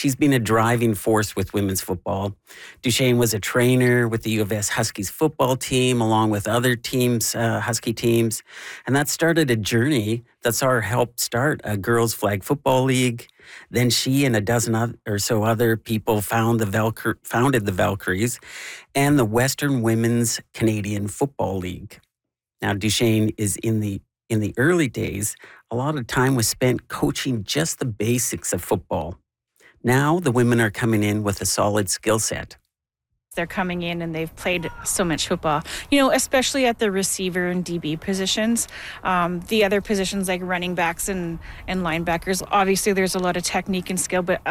She's been a driving force with women's football. Duchesne was a trainer with the U of S Huskies football team, along with other teams, Husky teams. And that started a journey that saw her help start a girls' flag football league. Then she and a dozen or so other people founded the Valkyries and the Western Women's Canadian Football League. Now, Duchesne is in the early days, a lot of time was spent coaching just the basics of football. Now the women are coming in with a solid skill set. They're coming in and they've played so much football, especially at the receiver and DB positions. The other positions like running backs and linebackers, obviously there's a lot of technique and skill, but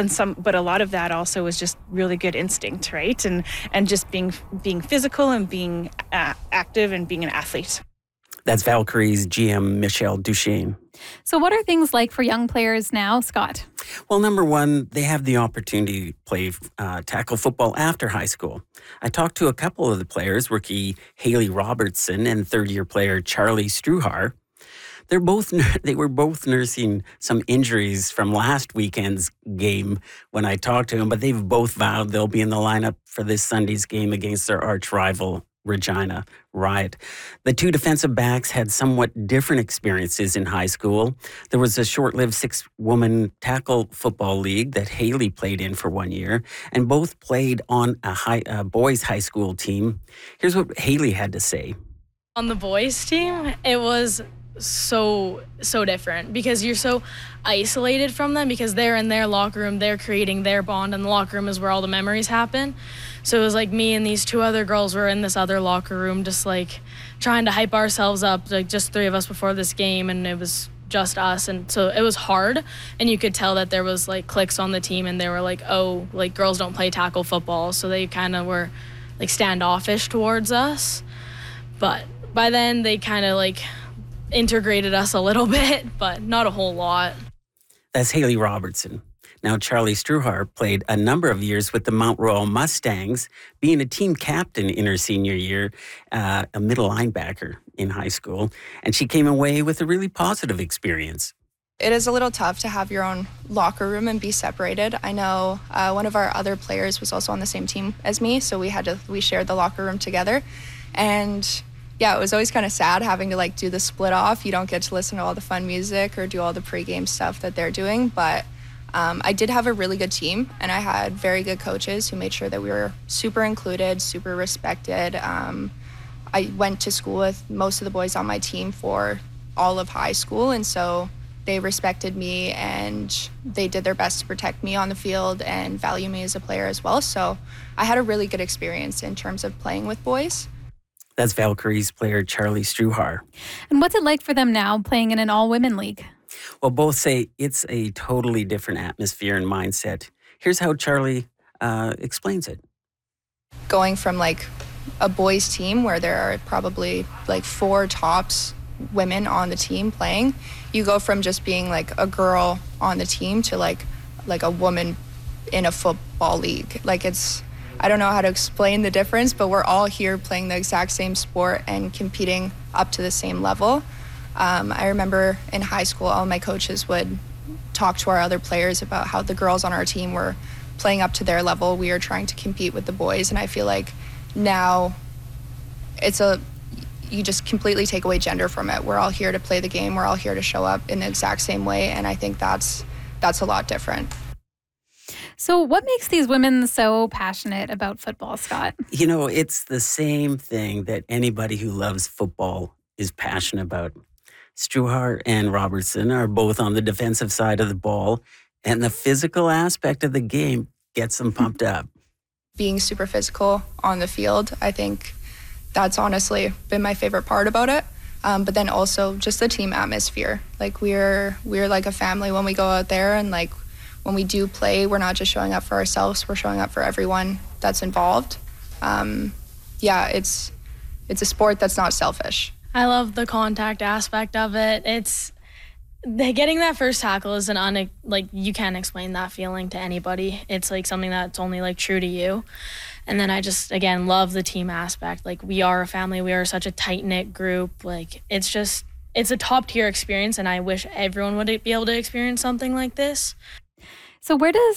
a lot of that also is just really good instinct, right? And just being physical and being active and being an athlete. That's Valkyries GM Michelle Duchesne. So what are things like for young players now, Scott? Well, number one, they have the opportunity to play tackle football after high school. I talked to a couple of the players, rookie Haley Robertson and third-year player Charlie Struhar. They were both nursing some injuries from last weekend's game when I talked to them, but they've both vowed they'll be in the lineup for this Sunday's game against their arch rival, Regina Riot. The two defensive backs had somewhat different experiences in high school. There was a short-lived 6-woman tackle football league that Haley played in for 1 year, and both played on a boys' high school team. Here's what Haley had to say. On the boys' team, it was so different because you're so isolated from them because they're in their locker room, they're creating their bond, and the locker room is where all the memories happen. So it was like me and these two other girls were in this other locker room just like trying to hype ourselves up, like just 3 of us before this game, and it was just us. And so it was hard, and you could tell that there was like cliques on the team, and they were like, oh, like girls don't play tackle football, so they kind of were like standoffish towards us. But by then they kind of like integrated us a little bit, but not a whole lot. That's Haley Robertson. Now, Charlie Struhar played a number of years with the Mount Royal Mustangs, being a team captain in her senior year, a middle linebacker in high school, and she came away with a really positive experience. It is a little tough to have your own locker room and be separated. I know one of our other players was also on the same team as me, so we shared the locker room together, and yeah, it was always kind of sad having to like do the split off. You don't get to listen to all the fun music or do all the pregame stuff that they're doing. But I did have a really good team, and I had very good coaches who made sure that we were super included, super respected. I went to school with most of the boys on my team for all of high school, and so they respected me and they did their best to protect me on the field and value me as a player as well. So I had a really good experience in terms of playing with boys. That's Valkyries player Charlie Struhar. And what's it like for them now playing in an all-women league? Well, both say it's a totally different atmosphere and mindset. Here's how Charlie explains it. Going from like a boys team where there are probably like 4 tops women on the team playing, you go from just being like a girl on the team to like a woman in a football league. Like I don't know how to explain the difference, but we're all here playing the exact same sport and competing up to the same level. I remember in high school, all my coaches would talk to our other players about how the girls on our team were playing up to their level. We were trying to compete with the boys, and I feel like now you just completely take away gender from it. We're all here to play the game. We're all here to show up in the exact same way, and I think that's a lot different. So what makes these women so passionate about football, Scott? It's the same thing that anybody who loves football is passionate about. Struhar and Robertson are both on the defensive side of the ball, and the physical aspect of the game gets them pumped up. Being super physical on the field, I think that's honestly been my favorite part about it. But then also just the team atmosphere. Like we're like a family when we go out there, and like when we do play, we're not just showing up for ourselves, we're showing up for everyone that's involved. It's a sport that's not selfish. I love the contact aspect of it. Getting that first tackle is you can't explain that feeling to anybody. It's like something that's only like true to you. And then I just, again, love the team aspect. Like we are a family, we are such a tight-knit group. Like it's a top-tier experience, and I wish everyone would be able to experience something like this. So where does